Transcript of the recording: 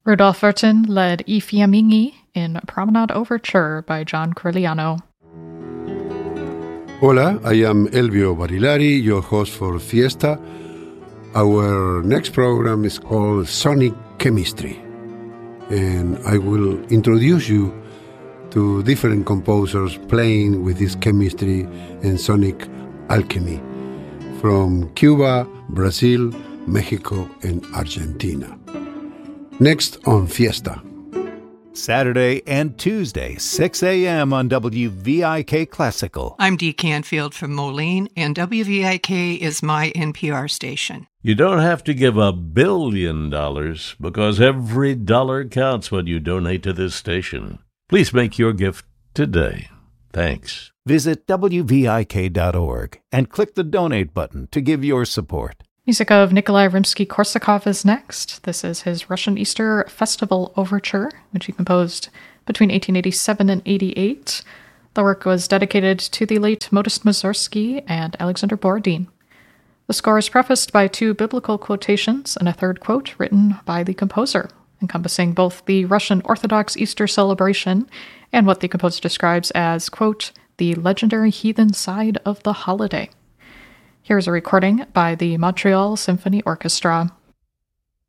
Rudolf Vertin led I Fiamminghi in Promenade Overture by John Corigliano. Hola, I am Elvio Barilari, your host for Fiesta. Our next program is called Sonic Chemistry, and I will introduce you to different composers playing with this chemistry and sonic alchemy from Cuba, Brazil, Mexico, and Argentina. Next on Fiesta. Saturday and Tuesday, 6 a.m. on WVIK Classical. I'm Dee Canfield from Moline, and WVIK is my NPR station. You don't have to give $1 billion because every dollar counts when you donate to this station. Please make your gift today. Thanks. Visit WVIK.org and click the donate button to give your support. Music of Nikolai Rimsky-Korsakov is next. This is his Russian Easter Festival Overture, which he composed between 1887 and 88. The work was dedicated to the late Modest Mussorgsky and Alexander Borodin. The score is prefaced by 2 biblical quotations and a third quote written by the composer, encompassing both the Russian Orthodox Easter celebration and what the composer describes as, quote, the legendary heathen side of the holiday. Here's a recording by the Montreal Symphony Orchestra.